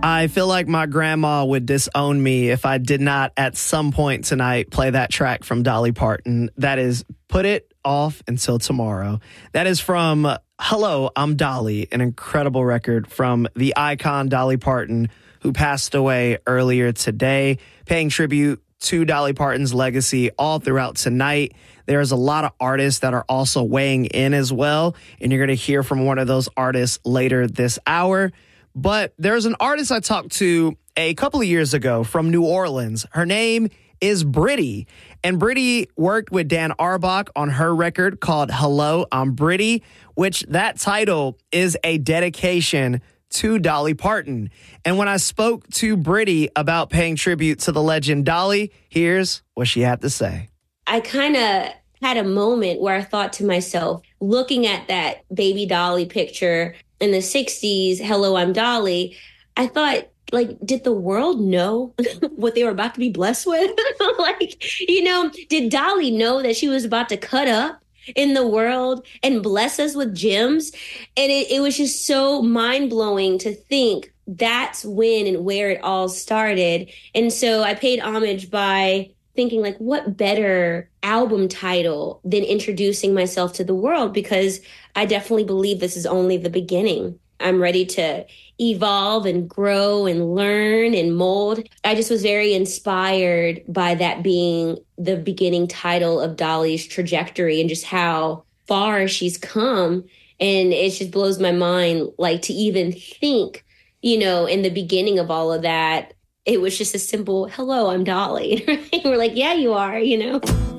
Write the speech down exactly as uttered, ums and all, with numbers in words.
I feel like my grandma would disown me if I did not at some point tonight play that track from Dolly Parton. That is Put It Off Until Tomorrow. That is from Hello, I'm Dolly, an incredible record from the icon Dolly Parton, who passed away earlier today, paying tribute to Dolly Parton's legacy all throughout tonight. There's a lot of artists that are also weighing in as well, and you're going to hear from one of those artists later this hour. But there's an artist I talked to a couple of years ago from New Orleans. Her name is Brittany. And Brittany worked with Dan Auerbach on her record called Hello, I'm Brittany, which that title is a dedication to Dolly Parton. And when I spoke to Brittany about paying tribute to the legend Dolly, here's what she had to say. I kind of had a moment where I thought to myself, looking at that baby Dolly picture in the sixties, Hello, I'm Dolly, I thought, like, did the world know what they were about to be blessed with? Like, you know, did Dolly know that she was about to cut up in the world and bless us with gems? And it, it was just so mind-blowing to think that's when and where it all started. And so I paid homage by thinking, like, what better album title than introducing myself to the world? Because I definitely believe this is only the beginning. I'm ready to evolve and grow and learn and mold. I just was very inspired by that being the beginning title of Dolly's trajectory and just how far she's come. And it just blows my mind, like, to even think, you know, in the beginning of all of that, it was just a simple, hello, I'm Dolly. We're like, yeah, you are, you know.